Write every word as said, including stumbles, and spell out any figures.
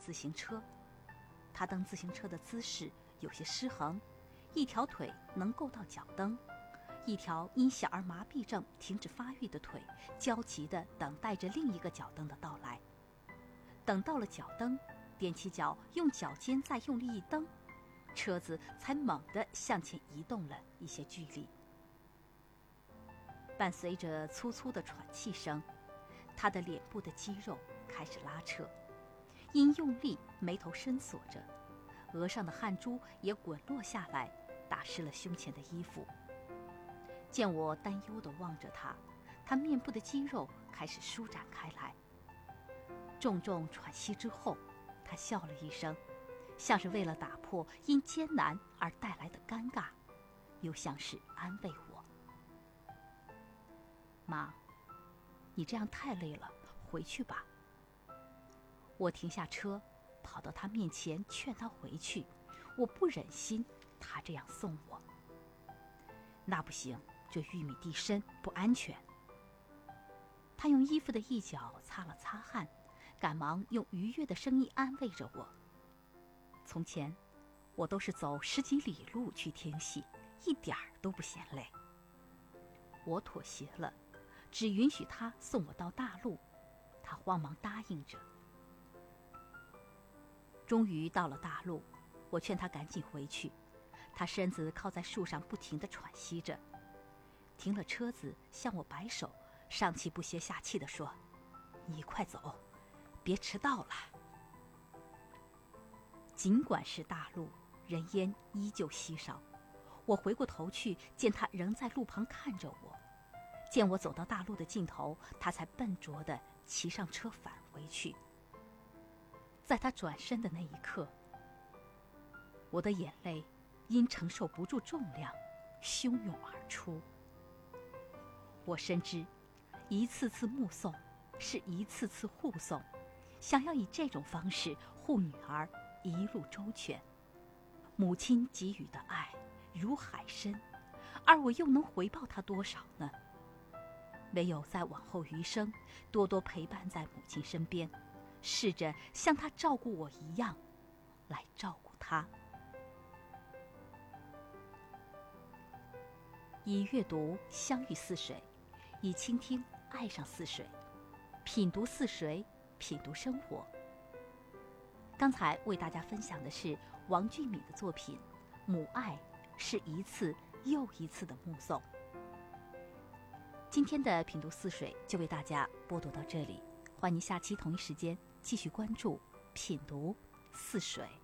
自行车。他蹬自行车的姿势有些失衡，一条腿能够到脚蹬，一条因小儿麻痹症停止发育的腿焦急地等待着另一个脚蹬的到来。等到了脚蹬，踮起脚用脚尖再用力一蹬，车子才猛地向前移动了一些距离。伴随着粗粗的喘气声，他的脸部的肌肉开始拉扯，因用力眉头深锁着，额上的汗珠也滚落下来，打湿了胸前的衣服。见我担忧地望着他，他面部的肌肉开始舒展开来。重重喘息之后，他笑了一声，像是为了打破因艰难而带来的尴尬，又像是安慰我。妈，你这样太累了，回去吧。我停下车，跑到他面前劝他回去，我不忍心他这样送我。那不行，这玉米地深，不安全。他用衣服的一角擦了擦汗，赶忙用愉悦的声音安慰着我。从前，我都是走十几里路去听戏，一点儿都不嫌累。我妥协了，只允许他送我到大路，他慌忙答应着。终于到了大路，我劝他赶紧回去，他身子靠在树上不停地喘息着。停了车子，向我摆手，上气不接下气地说：“你快走，别迟到了。”尽管是大路，人烟依旧稀少。我回过头去，见他仍在路旁看着我。见我走到大路的尽头，他才笨拙地骑上车返回去。在他转身的那一刻，我的眼泪因承受不住重量，汹涌而出。我深知，一次次目送是一次次护送，想要以这种方式护女儿一路周全。母亲给予的爱如海深，而我又能回报她多少呢？唯有在往后余生，多多陪伴在母亲身边，试着像她照顾我一样来照顾她。以阅读相遇似水，以倾听爱上似水，品读似水，品读生活。刚才为大家分享的是王俊敏的作品《母爱是一次又一次的目送》。今天的品读似水就为大家播读到这里，欢迎下期同一时间继续关注品读似水。